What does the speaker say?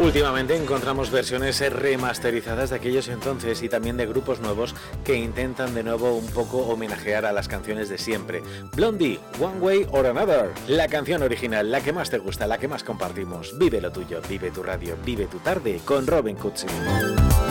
Últimamente encontramos versiones remasterizadas de aquellos entonces y también de grupos nuevos que intentan de nuevo un poco homenajear a las canciones de siempre. Blondie, One Way or Another, la canción original, la que más te gusta, la que más compartimos. Vive lo tuyo, vive tu radio, vive tu tarde con Robin Cutsi.